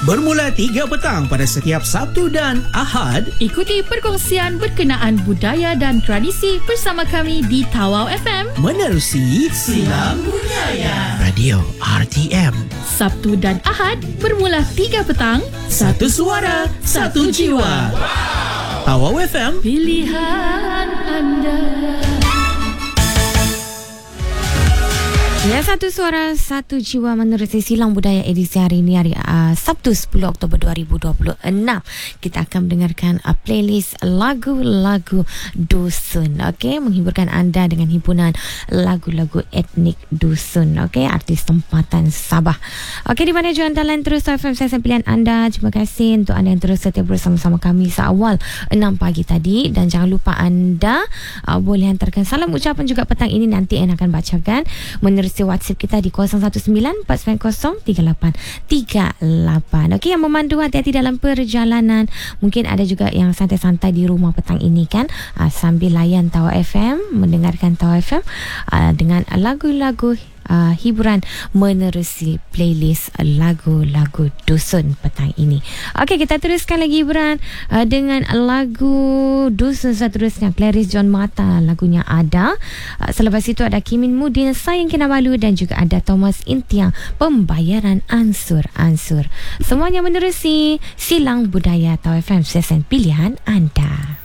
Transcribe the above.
bermula 3 petang pada setiap Sabtu dan Ahad. Ikuti perkongsian berkenaan budaya dan tradisi bersama kami di Tawau FM. Menerusi Silang Budaya Radio RTM. Sabtu dan Ahad bermula 3 petang. Satu suara, satu jiwa. Tawau FM, Pilihan anda. Ya, satu suara, satu jiwa menerusi Silang Budaya edisi hari ini, hari Sabtu 10 Oktober 2026. Kita akan mendengarkan playlist lagu-lagu dusun, okey, menghiburkan anda dengan himpunan lagu-lagu etnik dusun, okey, artis tempatan Sabah. Okey, di mana juga anda lain terus FM Stesen Pilihan anda. Terima kasih untuk anda yang terus setia bersama-sama kami seawal 6 pagi tadi, dan jangan lupa anda boleh hantarkan salam ucapan juga petang ini, nanti Anne akan bacakan menerusi WhatsApp kita di 0194903838. Okey, yang memandu hati-hati dalam perjalanan. Mungkin ada juga yang santai-santai di rumah petang ini kan, sambil layan Tawau FM, mendengarkan Tawau FM dengan lagu-lagu hiburan menerusi playlist lagu-lagu dusun petang ini. Okey, kita teruskan lagi hiburan dengan lagu dusun seterusnya, Clarice John Mata, lagunya Ada. Selepas itu ada Kimin Mudin, Sayang Kinabalu, dan juga ada Thomas Intiang, Pembayaran Ansur-Ansur. Semuanya menerusi Silang Budaya Tawau FM, stesen pilihan anda.